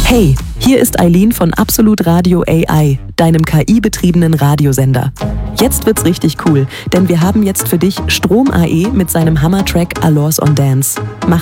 Hey, hier ist Eileen von Absolut Radio AI, deinem KI-betriebenen Radiosender. Jetzt wird's richtig cool, denn wir haben jetzt für dich Strom AE mit seinem Hammer-Track Allures on Dance. Mach